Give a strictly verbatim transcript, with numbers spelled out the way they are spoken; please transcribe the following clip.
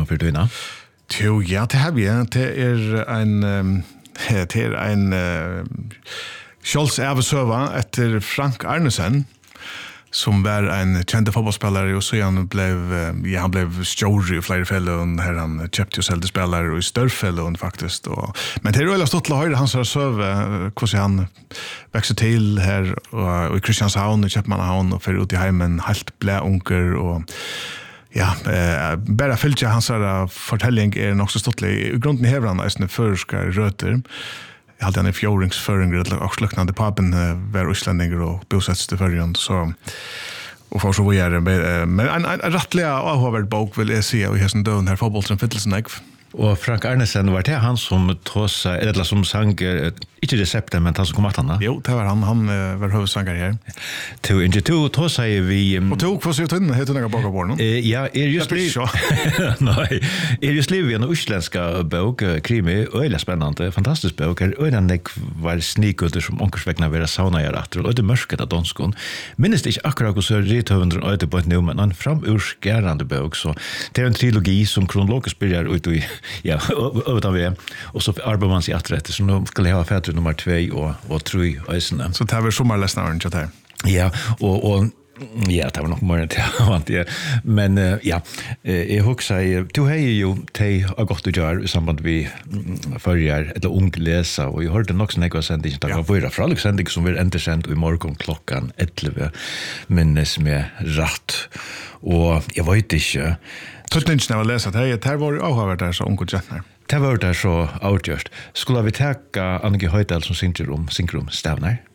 för dina? Jo, ja, det har vi. Det är en det är en Scholz Ervesöva efter Frank Arnesen som var en känd fotbollsspelare och så han blev ja, han blev story i flera fällor här han köpte och sålde spelare och i större fällor faktiskt och men det är väl stått till höra hans söv hur han växte till här och, och i Kristianshavn och Köpmannahavn och för ut i hemmen helt blä onker och ja, eh, bara fylgja hans fortelling är nog så ståttlig. I grunden hever han eisne føreska røter. Jeg hadde han i fjordringsføringer og sluknande papen var utländinger og bosetts til førjen, så og for så var jeg men en, en rettelig avhåverd bok vil jeg si og i hessen døden her fotbollsen fyttelsen jeg. Og Frank Arnesen var det han som tog seg, eller som sang, ikke reseptet, men han som kom at han da? Jo, det var han, han var hovedsanger her. To, ikke to, tog seg vi... Og to, hva sier du heter du noe bak av bornen? Ja, er just liv... Nei, er just liv i en uslenska bok, krimi, øyla spennende, fantastisk bok, er øyla nek var snikutter som onkersvekna vera sauna jeg rett, og øyla mørket av danskon. Minnes det ikke akkurat hos rithøvendren øyla på et nu, men han framurskærande bok, så det er en trilogi som kronologisk byrjar ut i ja, över vi. Och så arbetar man sig att rätt så nu ska jag ha fäder nummer två och och tre ösna. Så tar vi sommarläsnaren så där. Ja, och och ja, det var nog mer till vant ja. Men uh, ja, jag huxar du har ju te har gått och gör i samband vi förjar eller ung läsa och jag hörde nog snägga sändning där var våra från sändning som vill inte sent i morgon klockan elva minnes med rätt. Och jag vet inte Tuttinchen har läst att det här var ju avhåvert där så onkel Jettner. Det var där så outgjort. Skulle vi täcka Annika Höjdal som synger om, synger om stävnar?